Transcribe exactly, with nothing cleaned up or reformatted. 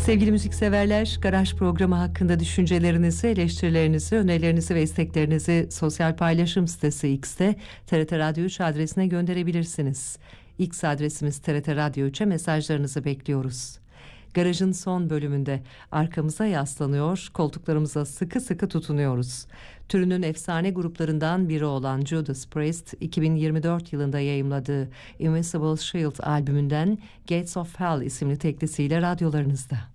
Sevgili müzikseverler, Garaj programı hakkında düşüncelerinizi, eleştirilerinizi, önerilerinizi ve isteklerinizi sosyal paylaşım sitesi X'te T R T Radyo üç adresine gönderebilirsiniz. X adresimiz T R T Radyo üç'e mesajlarınızı bekliyoruz. Garajın son bölümünde arkamıza yaslanıyor, koltuklarımıza sıkı sıkı tutunuyoruz. Türünün efsane gruplarından biri olan Judas Priest, iki bin yirmi dört yılında yayımladığı Invisible Shield albümünden Gates of Hell isimli teklisiyle radyolarınızda.